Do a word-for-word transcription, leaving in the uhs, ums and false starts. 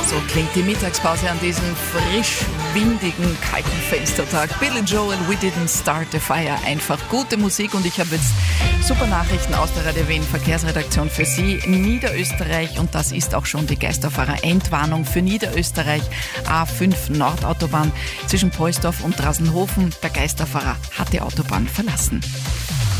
So klingt die Mittagspause an diesem frisch, windigen, kalten Fenstertag. Billy Joel, We Didn't Start the Fire. Einfach gute Musik und ich habe jetzt super Nachrichten aus der Radio Wien Verkehrsredaktion für Sie. Niederösterreich, und das ist auch schon die Geisterfahrer Endwarnung für Niederösterreich. A fünf Nordautobahn zwischen Poisdorf und Drassenhofen. Der Geisterfahrer hat die Autobahn verlassen.